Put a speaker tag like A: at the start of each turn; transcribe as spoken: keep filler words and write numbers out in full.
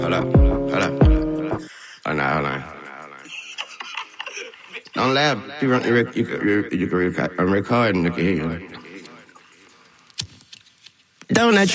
A: Hold up, hold up. Oh, no, hold on. Don't laugh. You, run, you, rec- you, you, you can record. I'm recording. You can hear you. Don't let